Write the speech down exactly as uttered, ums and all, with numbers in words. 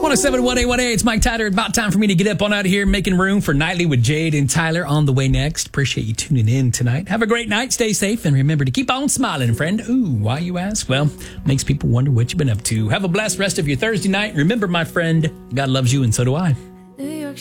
one oh seven point one A, it's Mike Tyler. About time for me to get up on out of here, making room for Nightly with Jade and Tyler on the way next. Appreciate you tuning in tonight. Have a great night, stay safe, and remember to keep on smiling, friend. Ooh, why you ask? Well, makes people wonder what you've been up to. Have a blessed rest of your Thursday night. Remember, my friend, God loves you and so do I.